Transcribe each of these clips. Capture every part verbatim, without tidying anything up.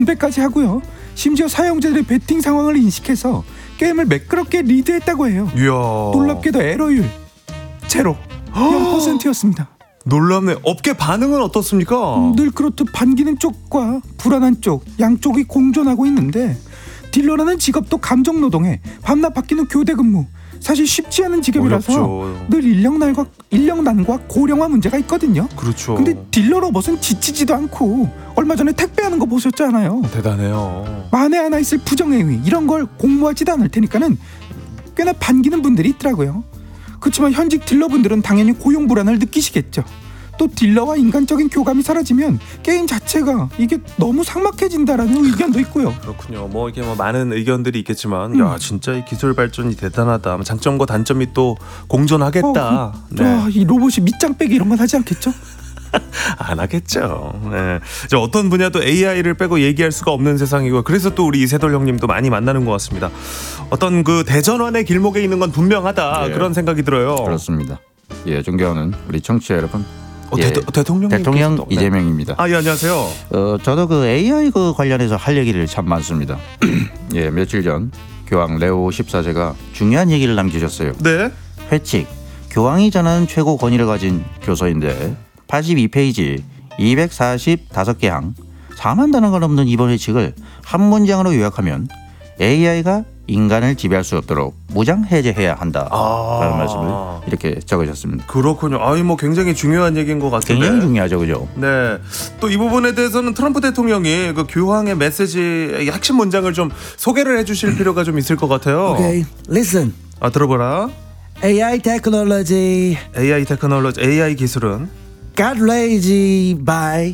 배까지 하고요. 심지어 사용자들의 배팅 상황을 인식해서 게임을 매끄럽게 리드했다고 해요. 이야. 놀랍게도 에러율 제로 영 퍼센트였습니다. 놀랍네. 업계 반응은 어떻습니까? 음, 늘 그렇듯 반기는 쪽과 불안한 쪽 양쪽이 공존하고 있는데 딜러라는 직업도 감정노동에 밤낮 바뀌는 교대 근무 사실 쉽지 않은 직업이라서 어렵죠. 늘 인력난과, 인력난과 고령화 문제가 있거든요. 그렇죠. 근데 딜러 로봇은 지치지도 않고 얼마 전에 택배하는 거 보셨잖아요. 대단해요. 만에 하나 있을 부정행위 이런 걸 공모하지도 않을 테니까는 꽤나 반기는 분들이 있더라고요. 그렇지만 현직 딜러분들은 당연히 고용 불안을 느끼시겠죠. 또 딜러와 인간적인 교감이 사라지면 게임 자체가 이게 너무 삭막해진다라는 의견도 있고요. 그렇군요. 뭐 이게 뭐 많은 의견들이 있겠지만, 음. 야 진짜 이 기술 발전이 대단하다. 장점과 단점이 또 공존하겠다. 어, 네. 와, 이 로봇이 밑장 빼기 이런 건 하지 않겠죠? 안 하겠죠. 네. 이제 어떤 분야도 에이아이를 빼고 얘기할 수가 없는 세상이고, 그래서 또 우리 이세돌 형님도 많이 만나는 것 같습니다. 어떤 그 대전환의 길목에 있는 건 분명하다. 예. 그런 생각이 들어요. 그렇습니다. 예, 존경하는 우리 청취자 여러분. 어, 예, 대, 대통령 대통령 네. 이재명입니다. 아, 예, 안녕하세요. 어, 저도 그 에이아이 그 관련해서 할 얘기를 참 많습니다. 예, 며칠 전 교황 레오 십사 세가 중요한 얘기를 남기셨어요. 네. 회칙, 교황이 전하는 최고 권위를 가진 교서인데 팔십이 페이지 이백사십오 개 항 사만 단어가 넘는 이번 회칙을 한 문장으로 요약하면 에이아이가 인간을 지배할 수 없도록 무장 해제해야 한다. 아. 라는 말씀을 이렇게 적으셨습니다. 그렇군요. 아이 뭐 굉장히 중요한 얘기인 것 같은데. 굉장히 중요하죠, 그죠? 네. 또 이 부분에 대해서는 트럼프 대통령이 그 교황의 메시지의 핵심 문장을 좀 소개를 해주실 필요가 좀 있을 것 같아요. Okay, listen. 아, 들어보라. 에이아이 technology 에이아이 테크놀로지, 에이아이 기술은 got lazy by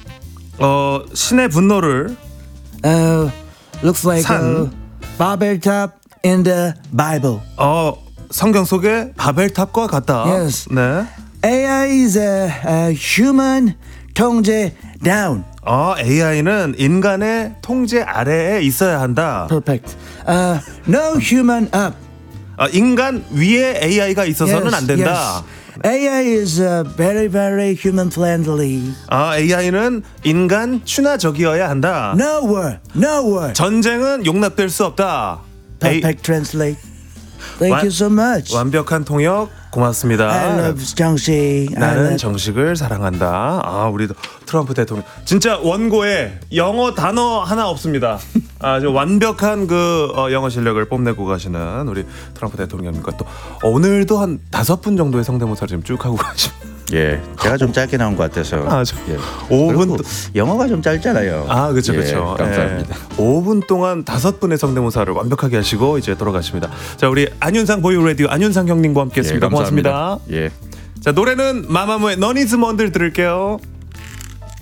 어 신의 분노를 uh, looks like 산. a Babel top in the Bible. 어 성경 속의 바벨탑과 같다. Yes. 네. 에이아이 is a, a human 통제 down. 어 에이아이는 인간의 통제 아래에 있어야 한다. Perfect. Uh, no human up. 아, 인간 위에 에이아이가 있어서는 안 된다. Yes. 에이아이 is uh, very very human friendly. 아 에이아이는 인간 친화적이어야 한다. No word, no word. 전쟁은 용납될 수 없다. Perfect translate. Thank 완- you so much. 완벽한 통역 고맙습니다. I love 정식. I 나는 love- 정식을 사랑한다. 아 우리 트럼프 대통령 진짜 원고에 영어 단어 하나 없습니다. 아주 완벽한 그 어, 영어 실력을 뽐내고 가시는 우리 트럼프 대통령님과 또 오늘도 한 다섯 분 정도의 성대모사를 지금 쭉 하고 가십니다. 예, 제가 좀 짧게 나온 것 같아서. 아, 저 예. 오 분 그리고 영어가 좀 짧잖아요. 아, 그렇죠, 예, 그렇죠. 감사합니다. 오 분 동안 다섯 분의 성대모사를 완벽하게 하시고 이제 돌아가십니다. 자, 우리 안윤상 보이오 라디오 안윤상 형님과 함께했습니다. 예, 감사합니다. 고맙습니다. 예. 자, 노래는 마마무의 너니즈 먼들 들을게요.